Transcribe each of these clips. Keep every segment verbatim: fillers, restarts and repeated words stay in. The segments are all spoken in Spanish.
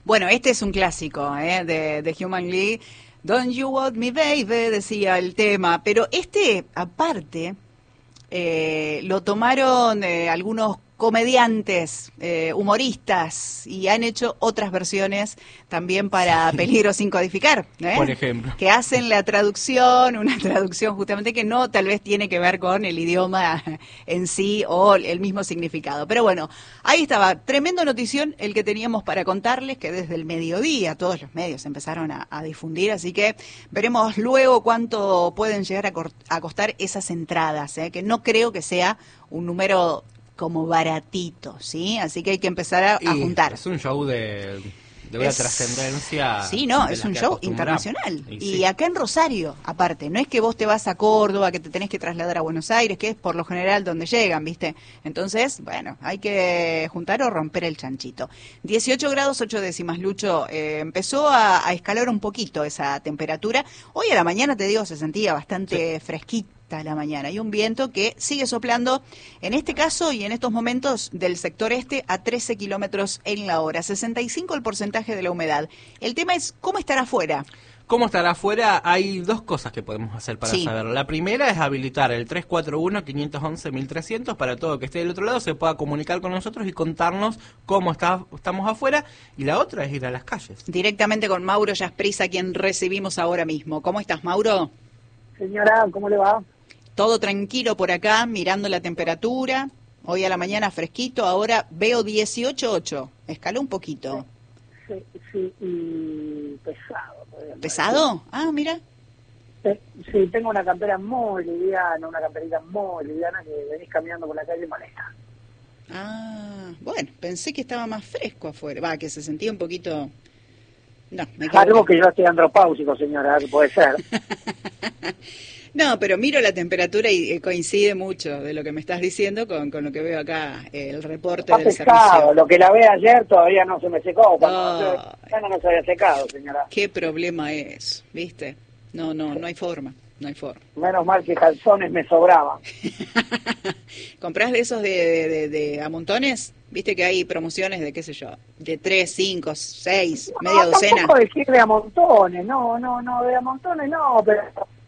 Bueno, este es un clásico ¿eh? de, de Human League. Don't you want me, baby, decía el tema. Pero este, aparte, eh, lo tomaron eh, algunos comediantes, eh, humoristas, y han hecho otras versiones también para Sí. Peligro sin codificar, ¿eh? Por ejemplo. Que hacen la traducción, una traducción justamente que no tal vez tiene que ver con el idioma en sí o el mismo significado. Pero bueno, ahí estaba, tremendo notición el que teníamos para contarles, que desde el mediodía todos los medios empezaron a, a difundir, así que veremos luego cuánto pueden llegar a, cor- a costar esas entradas, ¿eh? Que no creo que sea un número como baratito, ¿sí? Así que hay que empezar a, a Y juntar. es un show de, de una Es- trascendencia. Sí, no, de es las un que show acostumbramos. internacional. Y Y sí. acá en Rosario, aparte, no es que vos te vas a Córdoba, que te tenés que trasladar a Buenos Aires, que es por lo general donde llegan, ¿viste? Entonces, bueno, hay que juntar o romper el chanchito. dieciocho grados, ocho décimas, Lucho. Eh, empezó a, a escalar un poquito esa temperatura. Hoy a la mañana, te digo, se sentía bastante fresquita a la mañana. Hay un viento que sigue soplando, en este caso y en estos momentos, del sector este a trece kilómetros en la hora. sesenta y cinco el porcentaje de la humedad. El tema es cómo estará afuera. ¿Cómo estará afuera? Hay dos cosas que podemos hacer para Sí. saber. La primera es habilitar el tres cuatro uno, cinco once, mil trescientos para todo que esté del otro lado se pueda comunicar con nosotros y contarnos cómo está, estamos afuera. Y la otra es ir a las calles. Directamente con Mauro Yasprisa, a quien recibimos ahora mismo. ¿Cómo estás, Mauro? Señora, ¿cómo le va? Todo tranquilo por acá, mirando la temperatura. Hoy a la mañana fresquito, ahora veo dieciocho punto ocho. Escaló un poquito. Sí, sí, y pesado. podríamos ¿Pesado? Ah, mira. decir. Sí, sí, tengo una campera muy liviana, una camperita muy liviana que venís caminando por la calle y molesta. Ah, bueno, pensé que estaba más fresco afuera. Va, que se sentía un poquito... No, me Algo equivoqué. que yo estoy andropáusico, señora, que puede ser. No, pero miro la temperatura y eh, coincide mucho de lo que me estás diciendo con, con lo que veo acá, eh, el reporte Está del pesado, servicio. lo que la ve ayer todavía no se me secó. Cuando Ay. yo- ya no se había secado, señora. ¿Qué problema es? ¿Viste? No, no, no hay forma, no hay forma. Menos mal que calzones me sobraban. ¿Comprás de esos de, de, de- de a montones? ¿Viste que hay promociones de, qué sé yo, de tres, cinco, seis, media No, docena? tampoco decir de a montones, no, no, no, de a montones no, pero...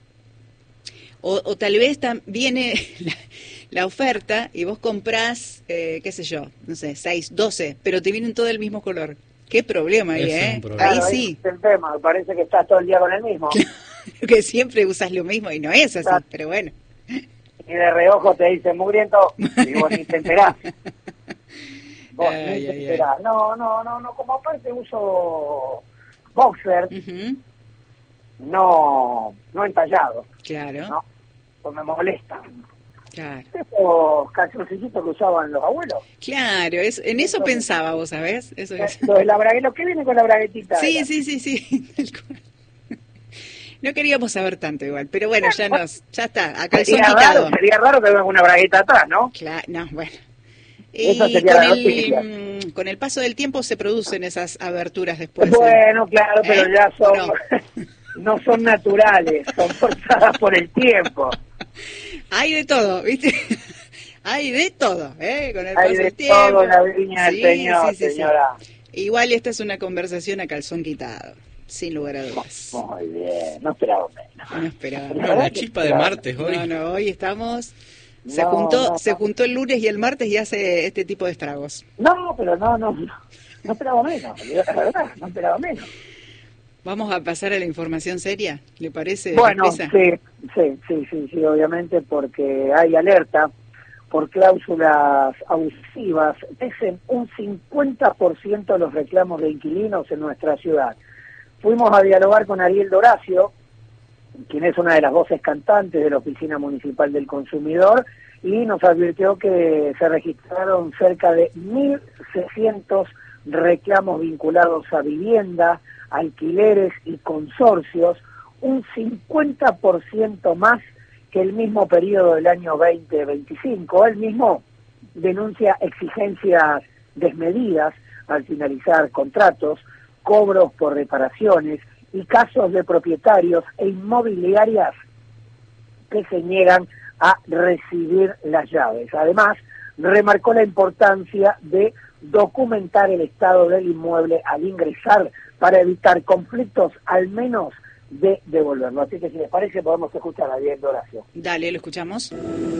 O, o tal vez tam- viene la, la oferta y vos comprás, eh, qué sé yo, no sé, seis, doce, pero te vienen todo el mismo color. ¿Qué problema ahí, Ese es eh? un problema. Ahí Claro, sí, ese es el tema, me parece que estás todo el día con el mismo. que siempre usas lo mismo y no es así, Claro. pero bueno. Y de reojo te dice mugriento y vos ni te enterás. Vos Ay, ni ay, te ay. enterás. No, no, no, no, como aparte uso boxer, Ujú, no, no entallado, claro, ¿no? Pues me molesta. claro. Esos calzoncillitos que usaban los abuelos. Claro, es, en eso Eso- pensaba vos, ¿sabés? Eso es. Lo de la bragueta, lo que viene con la braguetita. Sí, era. sí, sí, sí. tal cual. No queríamos saber tanto igual, pero bueno, ya nos, ya está, a calzón Sería quitado. raro, sería raro que venga una bragueta atrás, ¿no? Claro, no, bueno. Esa Y sería con la noticia. el, mm, con el paso del tiempo se producen esas aberturas después. ¿eh? Bueno, claro, pero ¿Eh? ya son, ¿O no? no son naturales, son forzadas por el tiempo. Hay de todo, ¿viste? Hay de todo, ¿eh? Con el Hay paso de del tiempo. todo en la viña del Sí, Señor, sí, sí, sí. señora. Igual esta es una conversación a calzón quitado, sin lugar a dudas. Muy bien, no esperaba menos. No esperaba. No, una chispa de martes hoy. No, no, hoy estamos... Se No, juntó, no, se no. juntó el lunes y el martes y hace este tipo de estragos. No, pero no, no, no, no esperaba menos, le digo la verdad, no esperaba menos. Vamos a pasar a la información seria, ¿le parece? Bueno, Espesa? sí, sí, sí, sí, sí, obviamente porque hay alerta por cláusulas abusivas. Dicen un cincuenta por ciento de los reclamos de inquilinos en nuestra ciudad. Fuimos a dialogar con Ariel Doracio, quien es una de las voces cantantes de la Oficina Municipal del Consumidor, y nos advirtió que se registraron cerca de mil seiscientos reclamos vinculados a vivienda, alquileres y consorcios, un cincuenta por ciento más que el mismo periodo del año veinte veinticinco. Él mismo denuncia exigencias desmedidas al finalizar contratos, cobros por reparaciones y casos de propietarios e inmobiliarias que se niegan a recibir las llaves. Además, remarcó la importancia de documentar el estado del inmueble al ingresar para evitar conflictos, al menos de devolverlo. Así que si les parece podemos escuchar a Ariel Doracio. Dale, lo escuchamos.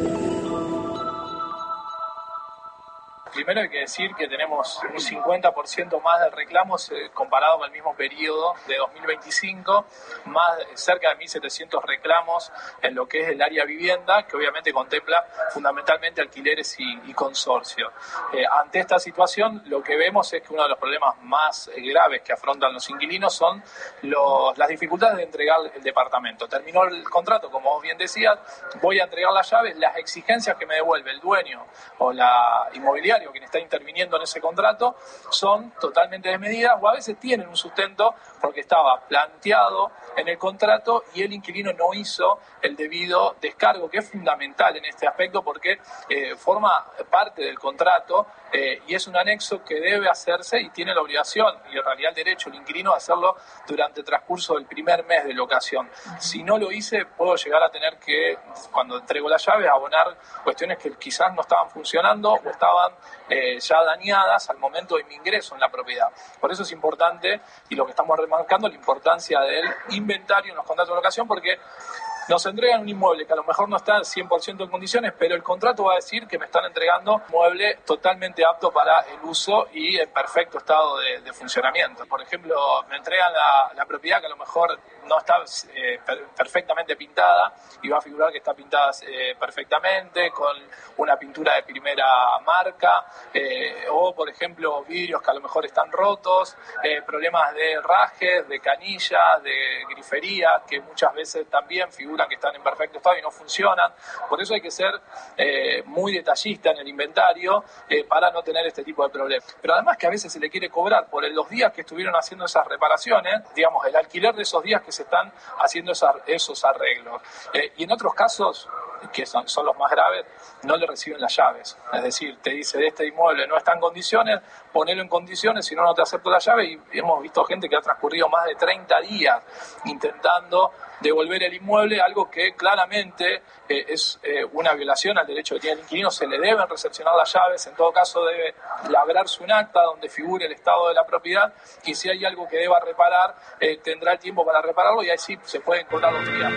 Primero hay que decir que tenemos un cincuenta por ciento más de reclamos eh, comparado con el mismo periodo de dos mil veinticinco, más cerca de mil setecientos reclamos en lo que es el área vivienda, que obviamente contempla fundamentalmente alquileres y, y consorcios. Eh, ante esta situación, lo que vemos es que uno de los problemas más eh, graves que afrontan los inquilinos son los, las dificultades de entregar el departamento. Terminó el contrato, como vos bien decías, voy a entregar las llaves, las exigencias que me devuelve el dueño o la inmobiliaria, quien está interviniendo en ese contrato, son totalmente desmedidas o a veces tienen un sustento porque estaba planteado en el contrato y el inquilino no hizo el debido descargo, que es fundamental en este aspecto porque eh, forma parte del contrato eh, y es un anexo que debe hacerse y tiene la obligación y en realidad el derecho el inquilino a hacerlo durante el transcurso del primer mes de locación. Si no lo hice, puedo llegar a tener que, cuando entrego la llave, abonar cuestiones que quizás no estaban funcionando o estaban eh, ya dañadas al momento de mi ingreso en la propiedad. Por eso es importante, y lo que estamos remarcando, la importancia del inventario en los contratos de locación, porque nos entregan un inmueble que a lo mejor no está cien por ciento en condiciones, pero el contrato va a decir que me están entregando un mueble totalmente apto para el uso y en perfecto estado de, de funcionamiento. Por ejemplo, me entregan la, la propiedad que a lo mejor no está eh, per, perfectamente pintada y va a figurar que está pintada eh, perfectamente, con una pintura de primera marca, eh, o por ejemplo vidrios que a lo mejor están rotos, eh, problemas de rajes, de canillas, de grifería, que muchas veces también figuran que están en perfecto estado y no funcionan. Por eso hay que ser eh, muy detallista en el inventario eh, para no tener este tipo de problemas. Pero además que a veces se le quiere cobrar por los días que estuvieron haciendo esas reparaciones, digamos, el alquiler de esos días que se están haciendo esas, esos arreglos. Eh, y en otros casos, que son, son los más graves, no le reciben las llaves. Es decir, te dice, de este inmueble no está en condiciones, ponelo en condiciones, si no, no te acepto la llave. Y hemos visto gente que ha transcurrido más de treinta días intentando devolver el inmueble, algo que claramente eh, es eh, una violación al derecho que tiene el inquilino. Se le deben recepcionar las llaves, en todo caso debe labrarse un acta donde figure el estado de la propiedad y si hay algo que deba reparar, eh, tendrá el tiempo para repararlo y ahí sí se pueden cobrar los días.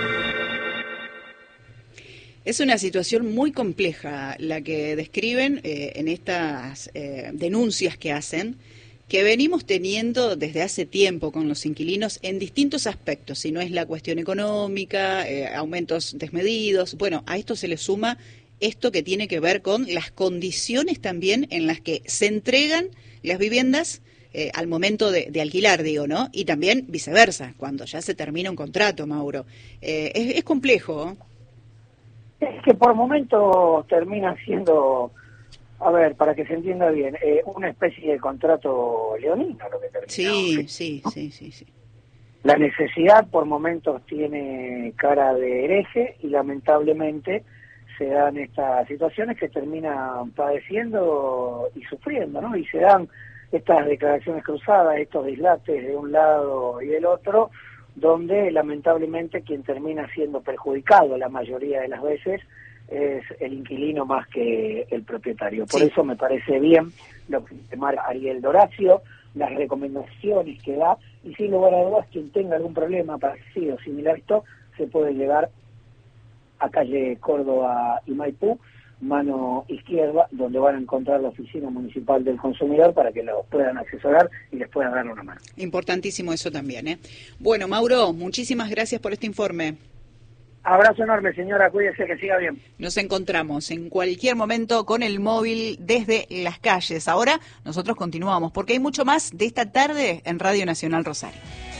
Es una situación muy compleja la que describen eh, en estas eh, denuncias que hacen, que venimos teniendo desde hace tiempo con los inquilinos en distintos aspectos, si no es la cuestión económica, eh, aumentos desmedidos. Bueno, a esto se le suma esto que tiene que ver con las condiciones también en las que se entregan las viviendas eh, al momento de, de alquilar, digo, ¿no? Y también viceversa, cuando ya se termina un contrato, Mauro. Eh, es, es complejo, ¿eh? Es que por momentos termina siendo, a ver, para que se entienda bien, eh, una especie de contrato leonino lo que termina. Sí, sí, sí, sí, sí. La necesidad por momentos tiene cara de hereje y lamentablemente se dan estas situaciones que terminan padeciendo y sufriendo, ¿no? Y se dan estas declaraciones cruzadas, estos dislates de un lado y del otro, donde lamentablemente quien termina siendo perjudicado la mayoría de las veces es el inquilino más que el propietario. Por sí. Eso me parece bien lo que marca Ariel Doracio, las recomendaciones que da, y sin lugar a dudas quien tenga algún problema parecido o similar a esto, se puede llegar a calle Córdoba y Maipú, mano izquierda, donde van a encontrar la oficina municipal del consumidor para que los puedan asesorar y les puedan dar una mano. Importantísimo eso también, ¿eh? Bueno, Mauro, muchísimas gracias por este informe. Abrazo enorme, señora, cuídese, que siga bien. Nos encontramos en cualquier momento con el móvil desde las calles. Ahora nosotros continuamos, porque hay mucho más de esta tarde en Radio Nacional Rosario.